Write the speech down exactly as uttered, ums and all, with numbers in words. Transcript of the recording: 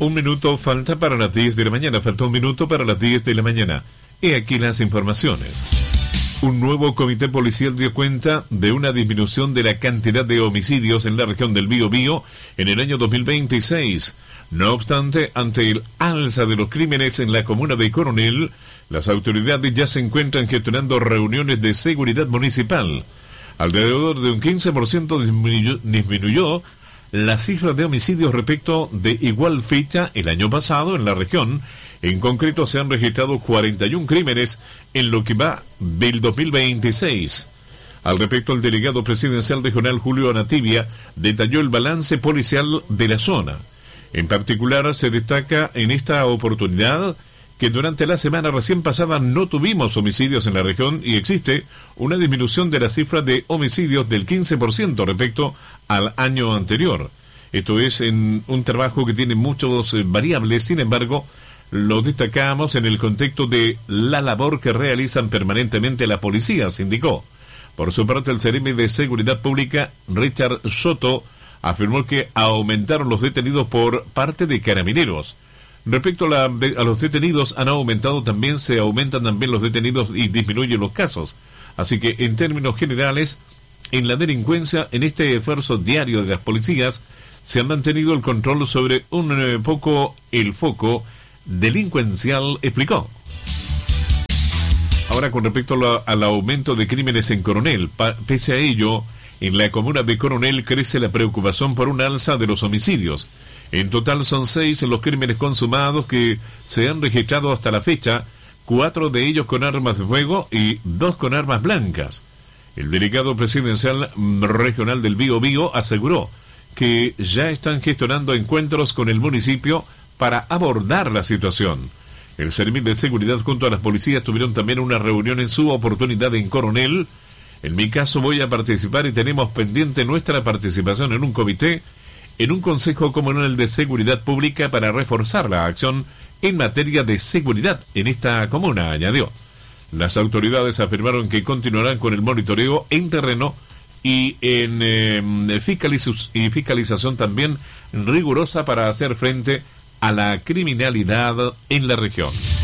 Un minuto falta para las diez de la mañana, falta un minuto para las diez de la mañana. He aquí las informaciones. Un nuevo comité policial dio cuenta de una disminución de la cantidad de homicidios en la región del Biobío en el año dos mil veintiséis. No obstante, ante el alza de los crímenes en la comuna de Coronel, las autoridades ya se encuentran gestionando reuniones de seguridad municipal. Alrededor de un quince por ciento disminuyó, disminuyó la cifra de homicidios respecto de igual fecha el año pasado en la región. En concreto, se han registrado cuarenta y un crímenes en lo que va del dos mil veintiséis. Al respecto, el delegado presidencial regional Julio Anativia detalló el balance policial de la zona. En particular, se destaca en esta oportunidad que durante la semana recién pasada no tuvimos homicidios en la región y existe una disminución de la cifra de homicidios del quince por ciento respecto al año anterior. Esto es en un trabajo que tiene muchas variables, sin embargo, lo destacamos en el contexto de la labor que realizan permanentemente la policía, se indicó. Por su parte, el Seremi de Seguridad Pública, Richard Soto, afirmó que aumentaron los detenidos por parte de carabineros. Respecto a, la, de, a los detenidos, han aumentado también, se aumentan también los detenidos y disminuyen los casos. Así que, en términos generales, en la delincuencia, en este esfuerzo diario de las policías, se ha mantenido el control sobre un eh, poco el foco delincuencial, explicó. Ahora, con respecto a la, al aumento de crímenes en Coronel, pa, pese a ello, en la comuna de Coronel crece la preocupación por un alza de los homicidios. En total son seis los crímenes consumados que se han registrado hasta la fecha, cuatro de ellos con armas de fuego y dos con armas blancas. El delegado presidencial regional del Biobío aseguró que ya están gestionando encuentros con el municipio para abordar la situación. El Servicio de Seguridad junto a las policías tuvieron también una reunión en su oportunidad en Coronel. En mi caso voy a participar y tenemos pendiente nuestra participación en un comité, en un Consejo Comunal de Seguridad Pública para reforzar la acción en materia de seguridad en esta comuna, añadió. Las autoridades afirmaron que continuarán con el monitoreo en terreno y en eh, fiscaliz- y fiscalización también rigurosa para hacer frente a la criminalidad en la región.